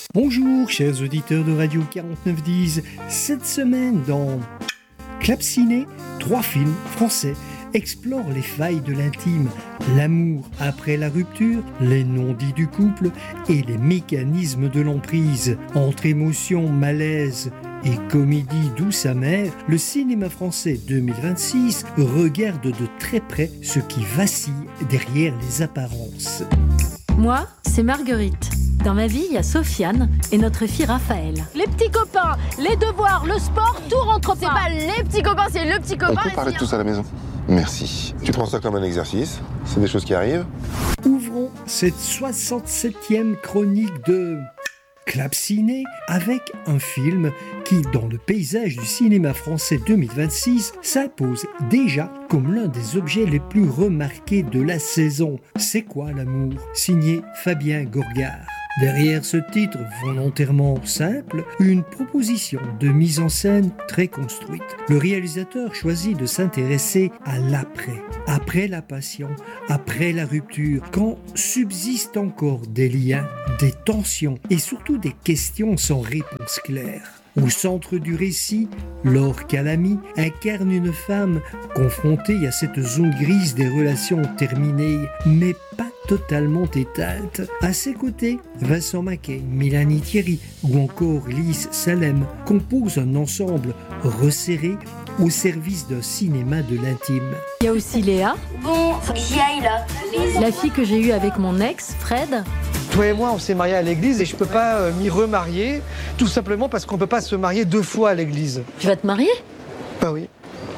Bonjour chers auditeurs de Radio 4910, cette semaine dans Club Ciné, 3 films français explorent les failles de l'intime, l'amour après la rupture, les non-dits du couple et les mécanismes de l'emprise. Entre émotion, malaise et comédie douce amère, le cinéma français 2026 regarde de très près ce qui vacille derrière les apparences. Moi, c'est Marguerite. Dans ma vie, il y a Sofiane et notre fille Raphaël. Les petits copains, les devoirs, le sport, tout rentre pas. C'est pas les petits copains, c'est le petit copain. On peut parler de tout ça à la maison. Merci. Tu prends ça comme un exercice, c'est des choses qui arrivent. Ouvrons cette 67e chronique de Club Ciné avec un film qui, dans le paysage du cinéma français 2026, s'impose déjà comme l'un des objets les plus remarqués de la saison. C'est quoi l'amour ? Signé Fabien Gorgard. Derrière ce titre volontairement simple, une proposition de mise en scène très construite. Le réalisateur choisit de s'intéresser à l'après. Après la passion, après la rupture, quand subsistent encore des liens, des tensions et surtout des questions sans réponse claire. Au centre du récit, Laure Calamy incarne une femme confrontée à cette zone grise des relations terminées, mais pas totalement éteinte. À ses côtés, Vincent Mackay, Mélanie Thierry ou encore Lys Salem composent un ensemble resserré au service d'un cinéma de l'intime. Il y a aussi Léa. Bon, faut que j'y aille là. La fille que j'ai eue avec mon ex, Fred. Toi et moi, on s'est mariés à l'église et je peux pas m'y remarier, tout simplement parce qu'on peut pas se marier 2 fois à l'église. Tu vas te marier ? Bah oui.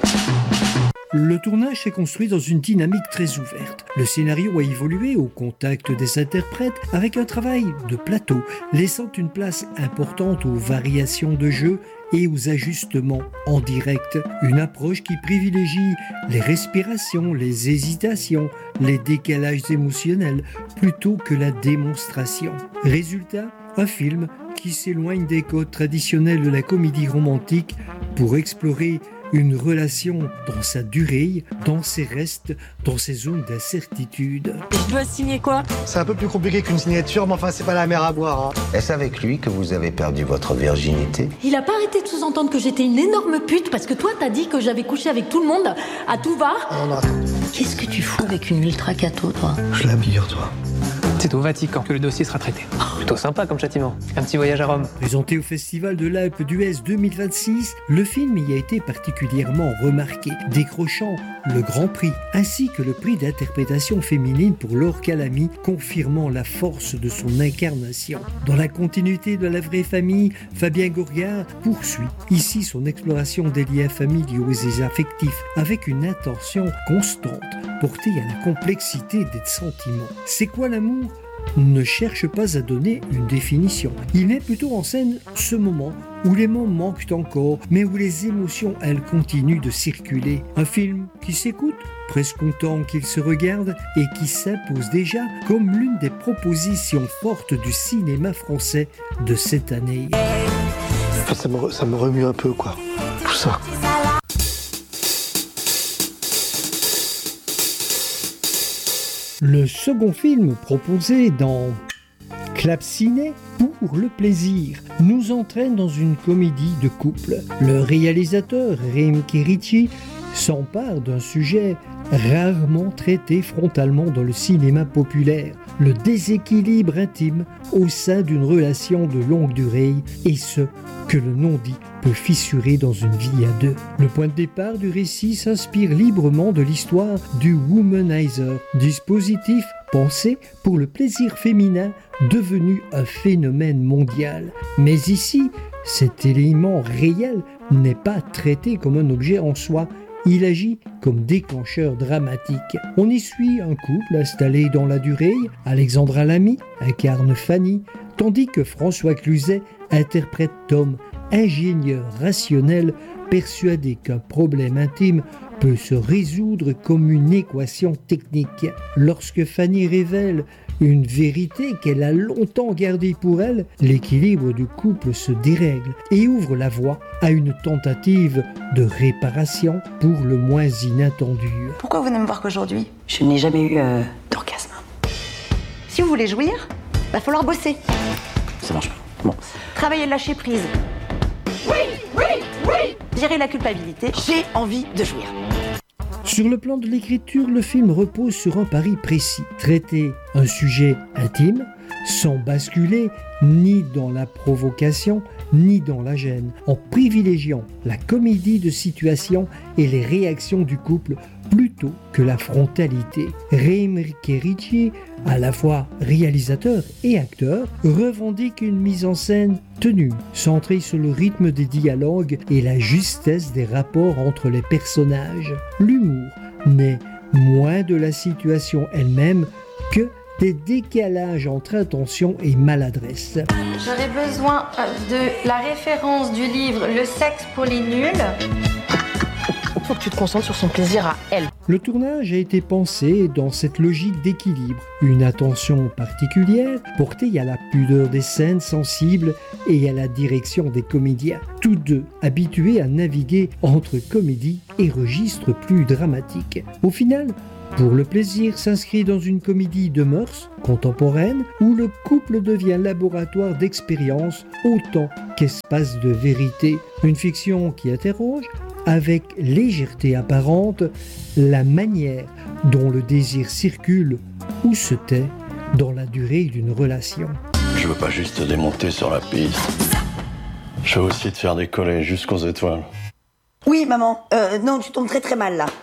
Le tournage s'est construit dans une dynamique très ouverte. Le scénario a évolué au contact des interprètes avec un travail de plateau, laissant une place importante aux variations de jeu et aux ajustements en direct. Une approche qui privilégie les respirations, les hésitations, les décalages émotionnels, plutôt que la démonstration. Résultat, un film qui s'éloigne des codes traditionnels de la comédie romantique pour explorer une relation dans sa durée, dans ses restes, dans ses zones d'incertitude. Je dois signer quoi ? C'est un peu plus compliqué qu'une signature, mais enfin, c'est pas la mer à boire. Hein. Est-ce avec lui que vous avez perdu votre virginité ? Il a pas arrêté de sous-entendre que j'étais une énorme pute parce que toi t'as dit que j'avais couché avec tout le monde à tout va. Non, attends. Qu'est-ce que tu fous avec une ultra cato, toi ? Je l'abille, toi. C'est au Vatican que le dossier sera traité. Plutôt sympa comme châtiment. Un petit voyage à Rome. Présenté au Festival de l'Alpe d'Huez 2026, le film y a été particulièrement remarqué, décrochant le Grand Prix ainsi que le prix d'interprétation féminine pour Laure Calamy, confirmant la force de son incarnation. Dans la continuité de La Vraie Famille, Fabien Gorgard poursuit ici son exploration des liens familiaux et affectifs avec une attention constante portée à la complexité des sentiments. C'est quoi l'amour ? Ne cherche pas à donner une définition. Il met plutôt en scène ce moment où les mots manquent encore, mais où les émotions, elles, continuent de circuler. Un film qui s'écoute, presque autant qu'il se regarde, et qui s'impose déjà comme l'une des propositions fortes du cinéma français de cette année. Ça me remue un peu, quoi. Tout ça. Le second film proposé dans Club Ciné, Pour le plaisir, nous entraîne dans une comédie de couple. Le réalisateur Rémi Kéritchi s'empare d'un sujet rarement traité frontalement dans le cinéma populaire, le déséquilibre intime au sein d'une relation de longue durée, et ce que le non-dit peut fissurer dans une vie à deux. Le point de départ du récit s'inspire librement de l'histoire du Womanizer, dispositif pensé pour le plaisir féminin devenu un phénomène mondial. Mais ici, cet élément réel n'est pas traité comme un objet en soi. Il agit comme déclencheur dramatique. On y suit un couple installé dans la durée. Alexandra Lamy incarne Fanny, tandis que François Cluzet interprète Tom, ingénieur rationnel persuadé qu'un problème intime peut se résoudre comme une équation technique. Lorsque Fanny révèle une vérité qu'elle a longtemps gardée pour elle, l'équilibre du couple se dérègle et ouvre la voie à une tentative de réparation pour le moins inattendue. Pourquoi vous venez me voir qu'aujourd'hui ? Je n'ai jamais eu d'orgasme. Si vous voulez jouir, va falloir bosser. Ça marche pas. Bon. Travailler le lâcher prise. Gérer la culpabilité. J'ai envie de jouir. Sur le plan de l'écriture, le film repose sur un pari précis. Traiter un sujet intime, sans basculer ni dans la provocation, ni dans la gêne, en privilégiant la comédie de situation et les réactions du couple plutôt que la frontalité. Reim Kerici, à la fois réalisateur et acteur, revendique une mise en scène tenue, centrée sur le rythme des dialogues et la justesse des rapports entre les personnages. L'humour naît moins de la situation elle-même que des décalages entre intention et maladresse. J'aurais besoin de la référence du livre Le sexe pour les nuls. Faut que tu te concentres sur son plaisir à elle. Le tournage a été pensé dans cette logique d'équilibre, une attention particulière portée à la pudeur des scènes sensibles et à la direction des comédiens, tous deux habitués à naviguer entre comédie et registres plus dramatiques. Au final, Pour le plaisir s'inscrit dans une comédie de mœurs contemporaine où le couple devient laboratoire d'expérience autant qu'espace de vérité. Une fiction qui interroge, avec légèreté apparente, la manière dont le désir circule ou se tait dans la durée d'une relation. Je veux pas juste te démonter sur la piste. Je veux aussi te faire décoller jusqu'aux étoiles. Oui, maman. Non, tu tombes très très mal là.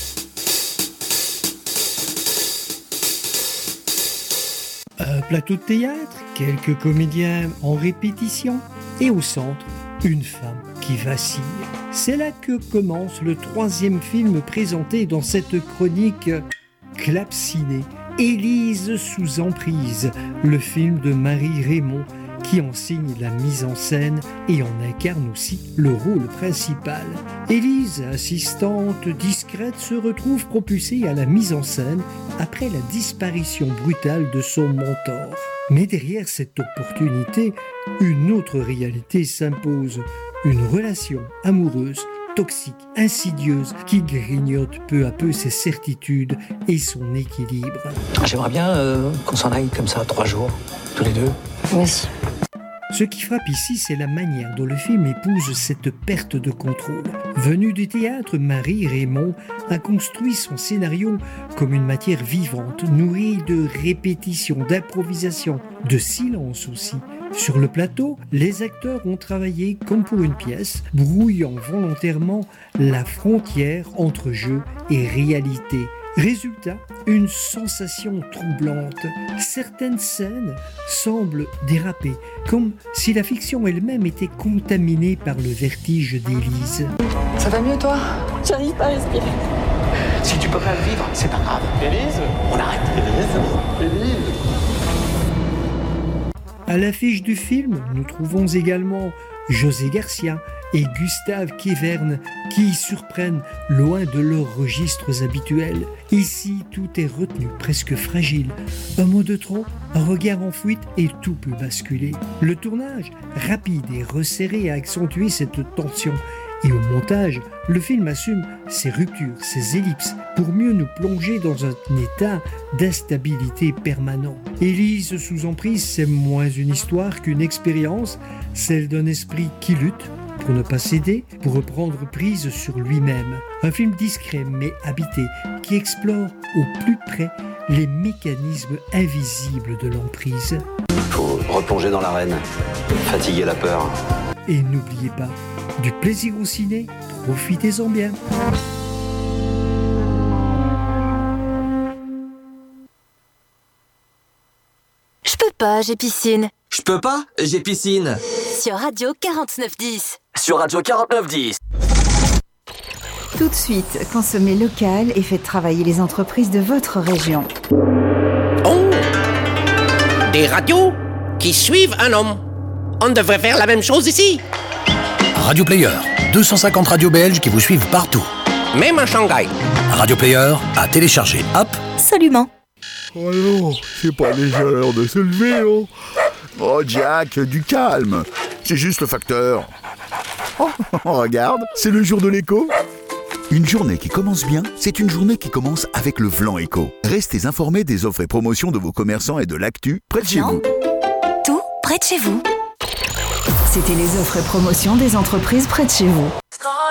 Un plateau de théâtre, quelques comédiens en répétition et au centre, une femme qui vacille. C'est là que commence le troisième film présenté dans cette chronique Clapsiné. Élise sous emprise, le film de Marie Raymond qui enseigne la mise en scène et en incarne aussi le rôle principal. Élise, assistante discrète, se retrouve propulsée à la mise en scène après la disparition brutale de son mentor. Mais derrière cette opportunité, une autre réalité s'impose, une relation amoureuse toxique, insidieuse, qui grignote peu à peu ses certitudes et son équilibre. J'aimerais bien qu'on s'en aille comme ça 3 jours, tous les deux. Oui. Ce qui frappe ici, c'est la manière dont le film épouse cette perte de contrôle. Venue du théâtre, Marie Raymond a construit son scénario comme une matière vivante, nourrie de répétitions, d'improvisation, de silence aussi. Sur le plateau, les acteurs ont travaillé comme pour une pièce, brouillant volontairement la frontière entre jeu et réalité. Résultat, une sensation troublante. Certaines scènes semblent déraper, comme si la fiction elle-même était contaminée par le vertige d'Élise. Ça va mieux, toi? J'arrive pas à respirer. Si tu peux pas le vivre, c'est pas grave. Élise, on arrête. Élise. À l'affiche du film, nous trouvons également José Garcia et Gustave Kéverne qui surprennent loin de leurs registres habituels. Ici, tout est retenu, presque fragile. Un mot de trop, un regard en fuite et tout peut basculer. Le tournage, rapide et resserré, a accentué cette tension. Et au montage, le film assume ses ruptures, ses ellipses, pour mieux nous plonger dans un état d'instabilité permanent. Élise sous emprise, c'est moins une histoire qu'une expérience, celle d'un esprit qui lutte pour ne pas céder, pour reprendre prise sur lui-même. Un film discret mais habité, qui explore au plus près les mécanismes invisibles de l'emprise. Faut replonger dans l'arène, fatiguer la peur. Et n'oubliez pas, du plaisir au ciné, profitez-en bien. Je peux pas, j'ai piscine. Je peux pas, j'ai piscine. Sur Radio 4910. Sur Radio 4910. Tout de suite, consommez local et faites travailler les entreprises de votre région. Oh! Des radios qui suivent un homme. On devrait faire la même chose ici. Radio Player, 250 radios belges qui vous suivent partout. Même à Shanghai. Radio Player, à télécharger. Hop. Absolument. Oh non, c'est pas déjà l'heure de se lever, oh. Oh Jack, du calme. C'est juste le facteur. Oh, regarde, c'est le jour de l'écho. Une journée qui commence bien, c'est une journée qui commence avec le Vlan Éco. Restez informés des offres et promotions de vos commerçants et de l'actu près de chez vous. Tout près de chez vous. C'était les offres et promotions des entreprises près de chez vous.